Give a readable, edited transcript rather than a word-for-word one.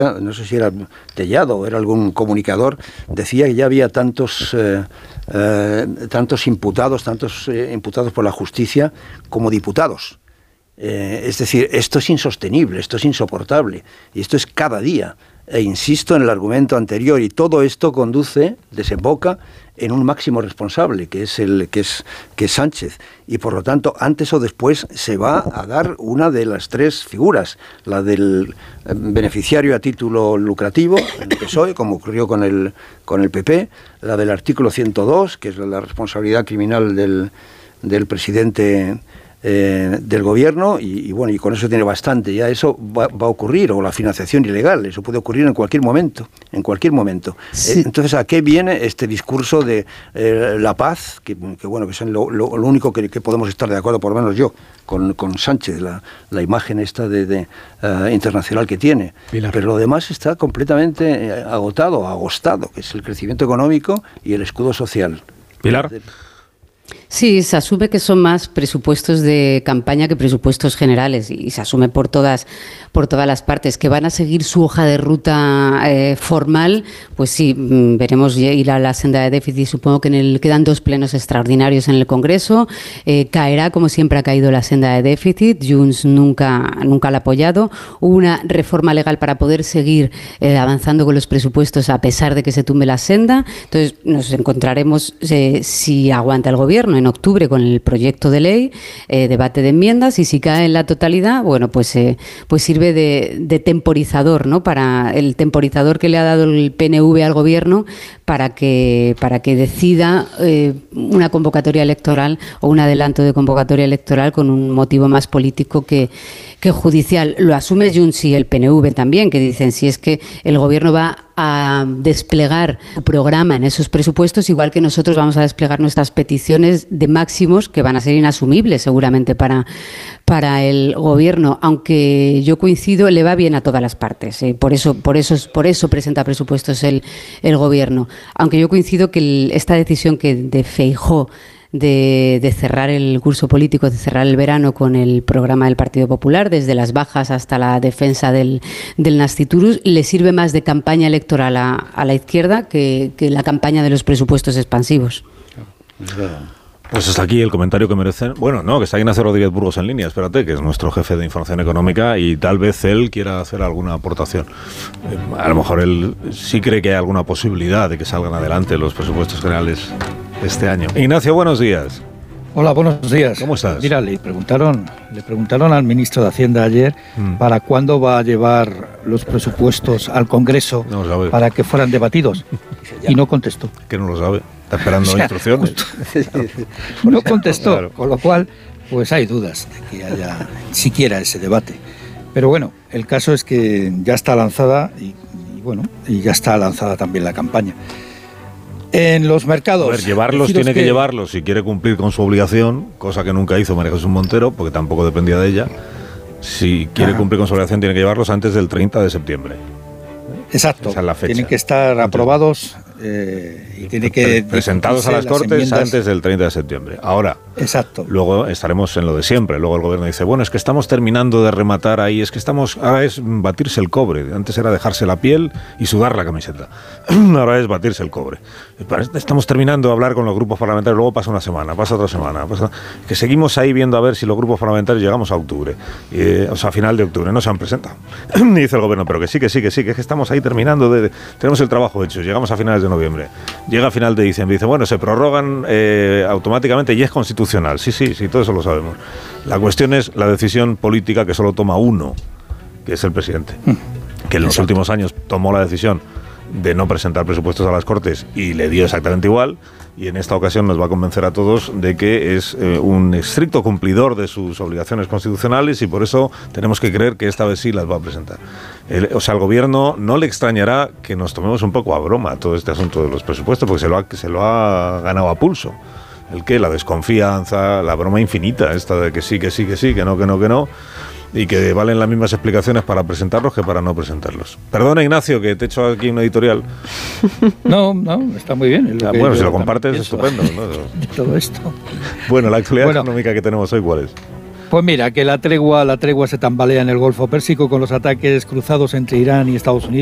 no sé si era Tellado o era algún comunicador, decía que ya había tantos imputados por la justicia como diputados. Es decir, esto es insostenible, esto es insoportable, y esto es cada día. E insisto en el argumento anterior, y todo esto desemboca en un máximo responsable, que es Sánchez, y por lo tanto, antes o después se va a dar una de las tres figuras, la del beneficiario a título lucrativo, en el PSOE, como ocurrió con el PP, la del artículo 102, que es la responsabilidad criminal del presidente del gobierno, y bueno, y con eso tiene bastante, ya eso va a ocurrir, o la financiación ilegal, eso puede ocurrir en cualquier momento, Sí. Entonces, ¿a qué viene este discurso de la paz? Que bueno, que es lo único que podemos estar de acuerdo, por lo menos yo, con Sánchez, la imagen esta de internacional que tiene. Pilar. Pero lo demás está completamente agostado, que es el crecimiento económico y el escudo social. Pilar. Sí, se asume que son más presupuestos de campaña que presupuestos generales, y se asume por todas las partes. Que van a seguir su hoja de ruta formal, pues sí, veremos ir a la senda de déficit. Supongo que quedan 2 plenos extraordinarios en el Congreso. Caerá, como siempre ha caído, la senda de déficit. Junts nunca la ha apoyado. Hubo una reforma legal para poder seguir avanzando con los presupuestos a pesar de que se tumbe la senda. Entonces nos encontraremos, si aguanta el Gobierno, en octubre con el proyecto de ley, debate de enmiendas, y si cae en la totalidad, bueno, pues sirve de temporizador, ¿no? Para el temporizador que le ha dado el PNV al Gobierno para que decida una convocatoria electoral o un adelanto de convocatoria electoral con un motivo más político que judicial. Lo asume Junts y el PNV también, que dicen, si es que el Gobierno va a desplegar su programa en esos presupuestos, igual que nosotros vamos a desplegar nuestras peticiones de máximos, que van a ser inasumibles seguramente para el Gobierno, aunque yo coincido, le va bien a todas las partes, por eso presenta presupuestos el Gobierno, aunque yo coincido que esta decisión de Feijóo de cerrar el curso político, de cerrar el verano con el programa del Partido Popular, desde las bajas hasta la defensa del Nasciturus, le sirve más de campaña electoral a la izquierda que la campaña de los presupuestos expansivos. Pues hasta aquí el comentario que merecen. Bueno, no, que está Ignacio Rodríguez Burgos en línea, espérate, que es nuestro jefe de información económica, y tal vez él quiera hacer alguna aportación. A lo mejor él sí cree que hay alguna posibilidad de que salgan adelante los presupuestos generales este año. Ignacio, buenos días. Hola, buenos días. ¿Cómo estás? Mira, le preguntaron al ministro de Hacienda ayer para cuándo va a llevar los presupuestos al Congreso para que fueran debatidos, y no contestó. Que no lo sabe, está esperando instrucciones. No contestó, claro. Con lo cual, pues hay dudas de que haya siquiera ese debate. Pero bueno, el caso es que ya está lanzada y ya está lanzada también la campaña. En los mercados... A ver, llevarlos tiene que llevarlos si quiere cumplir con su obligación, cosa que nunca hizo María Jesús Montero, porque tampoco dependía de ella. Si quiere cumplir con su obligación, tiene que llevarlos antes del 30 de septiembre. Exacto. Esa es la fecha. Tienen que estar aprobados y tiene que... presentados a las Cortes antes del 30 de septiembre. Ahora, exacto. Luego estaremos en lo de siempre. Luego el Gobierno dice, bueno, es que estamos terminando de rematar ahí, ahora es batirse el cobre. Antes era dejarse la piel y sudar la camiseta. Ahora es batirse el cobre. Estamos terminando de hablar con los grupos parlamentarios, luego pasa una semana, pasa otra semana, que seguimos ahí viendo a ver si los grupos parlamentarios llegamos a octubre, o sea, a final de octubre, no se han presentado. Y dice el Gobierno, pero que sí, que estamos ahí terminando, tenemos el trabajo hecho, llegamos a finales de noviembre, llega a final de diciembre, dice, bueno, se prorrogan automáticamente y es constitucional. Sí, todo eso lo sabemos. La cuestión es la decisión política que solo toma uno, que es el presidente, que en los últimos años tomó la decisión de no presentar presupuestos a las Cortes y le dio exactamente igual, y en esta ocasión nos va a convencer a todos de que es un estricto cumplidor de sus obligaciones constitucionales, y por eso tenemos que creer que esta vez sí las va a presentar. Al Gobierno no le extrañará que nos tomemos un poco a broma todo este asunto de los presupuestos, porque se lo ha ganado a pulso. La desconfianza, la broma infinita esta de que sí, que no, y que valen las mismas explicaciones para presentarlos que para no presentarlos. Perdona, Ignacio, que te he hecho aquí una editorial. No, está muy bien. Bueno, si lo compartes es estupendo, ¿no? De todo esto. Bueno, la actualidad económica que tenemos hoy, ¿cuál es? Pues mira, que la tregua se tambalea en el Golfo Pérsico con los ataques cruzados entre Irán y Estados Unidos.